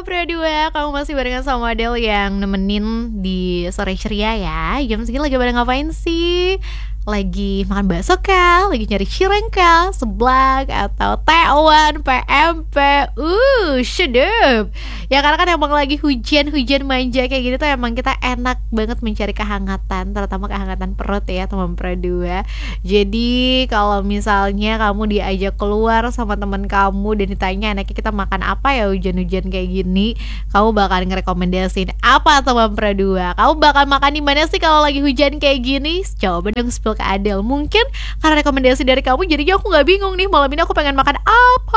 Pradua, kamu masih barengan sama Adele yang nemenin di sore ceria ya. Jam segini lagi pada ngapain sih? Lagi makan bakso kah? Lagi nyari cireng kah? Seblak atau tekwan, PMP? Sedep. Ya karena kan emang lagi hujan manja kayak gini tuh emang kita enak banget mencari kehangatan, terutama kehangatan perut ya teman Pradua. Jadi kalau misalnya kamu diajak keluar sama teman kamu dan ditanya enaknya kita makan apa ya hujan-hujan kayak gini, kamu bakal ngerekomendasiin apa teman Pradua? Kamu bakal makan di mana sih kalau lagi hujan kayak gini? Coba dong spill ke Adele. Mungkin karena rekomendasi dari kamu jadinya aku nggak bingung nih malam ini aku pengen makan apa.